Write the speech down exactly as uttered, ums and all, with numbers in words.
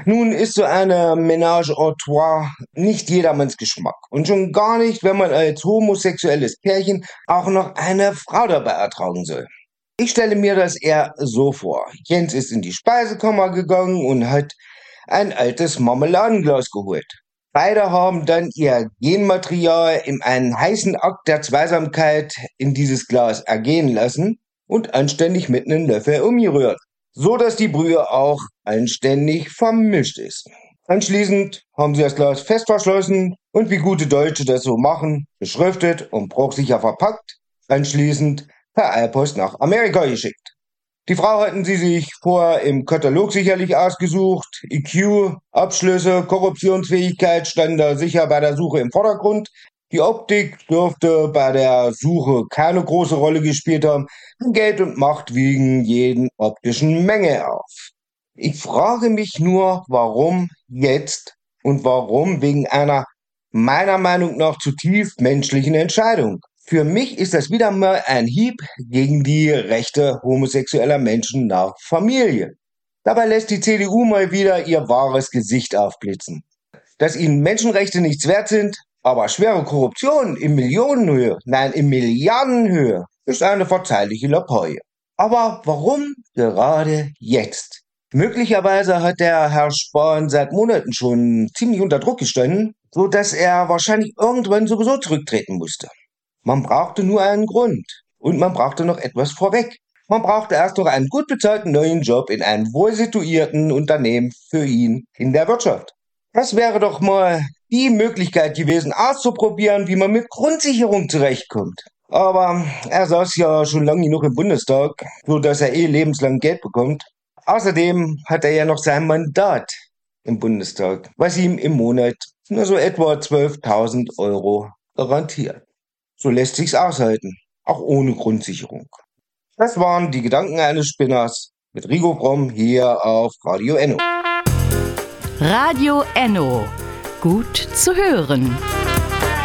Nun ist so eine Ménage à trois nicht jedermanns Geschmack. Und schon gar nicht, wenn man als homosexuelles Pärchen auch noch eine Frau dabei ertragen soll. Ich stelle mir das eher so vor. Jens ist in die Speisekammer gegangen und hat ein altes Marmeladenglas geholt. Beide haben dann ihr Genmaterial in einen heißen Akt der Zweisamkeit in dieses Glas ergehen lassen und anständig mit einem Löffel umgerührt, so dass die Brühe auch anständig vermischt ist. Anschließend haben sie das Glas fest verschlossen und wie gute Deutsche das so machen, beschriftet und bruchsicher verpackt, anschließend per Eilpost nach Amerika geschickt. Die Frau hatten sie sich vorher im Katalog sicherlich ausgesucht. I Q, Abschlüsse, Korruptionsfähigkeit standen da sicher bei der Suche im Vordergrund. Die Optik dürfte bei der Suche keine große Rolle gespielt haben. Geld und Macht wiegen jeden optischen Menge auf. Ich frage mich nur, warum jetzt und warum wegen einer meiner Meinung nach zutiefst menschlichen Entscheidung. Für mich ist das wieder mal ein Hieb gegen die Rechte homosexueller Menschen nach Familie. Dabei lässt die C D U mal wieder ihr wahres Gesicht aufblitzen. Dass ihnen Menschenrechte nichts wert sind, aber schwere Korruption in Millionenhöhe, nein in Milliardenhöhe, ist eine verzeihliche Lappalie. Aber warum gerade jetzt? Möglicherweise hat der Herr Spahn seit Monaten schon ziemlich unter Druck gestanden, so dass er wahrscheinlich irgendwann sowieso zurücktreten musste. Man brauchte nur einen Grund und man brauchte noch etwas vorweg. Man brauchte erst noch einen gut bezahlten neuen Job in einem wohlsituierten Unternehmen für ihn in der Wirtschaft. Das wäre doch mal die Möglichkeit gewesen, auszuprobieren, wie man mit Grundsicherung zurechtkommt. Aber er saß ja schon lange genug im Bundestag, so dass er eh lebenslang Geld bekommt. Außerdem hat er ja noch sein Mandat im Bundestag, was ihm im Monat nur so etwa zwölftausend Euro garantiert. So lässt sich's aushalten, auch ohne Grundsicherung. Das waren die Gedanken eines Spinners mit Rigo Fromm hier auf Radio Enno. Radio Enno. Gut zu hören.